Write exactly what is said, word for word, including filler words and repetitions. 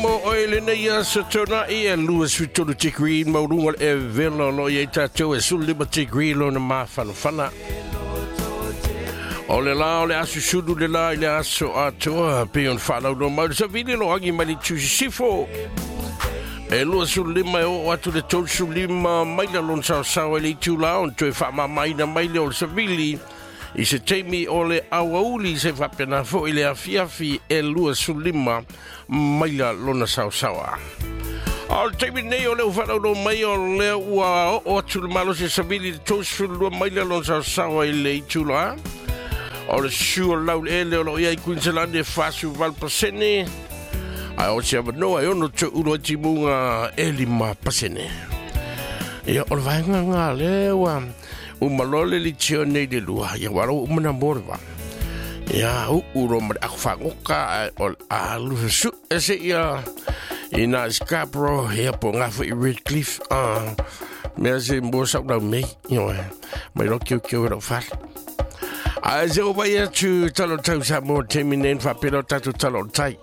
Mo oilena ia satona ia Louis Vitolo Tigri maurunga e vela lo ia tatou e sulima Tigri lo na mafana fana. O le la o le asu sudu le la le aso atoa pe on fala no ma sa vidi lo agi mali tusi sifo. E lua sulima e o atu le tol sulima mai la lon sa sa le tula on to fa ma mai na mai le o sa vili. I se teimi o le awauli se whapena fo i le afiafi e lua sulima maila lona sausawa. O le teimi nei o le ufana uno mai o le ua o atu le malo se sabili tosu lua maila lona sausawa i le itula. O le sua lau le ele o lo ia i Queensland e fasu valpasene. A o se avanoa e ono te uro timunga e lima pasene. Ia o le vaenga ngā le ua o malole li tio nei de lua ia waro umana morwa ia u uro ma akfangoka o alu su ese ia ina Scarborough ia po ngafu i Redcliffe ah me se mo sa na me yo mai lo kio kio ro fal a ze o vai tu talo tau sa mo terminen fa pero tatu talo tai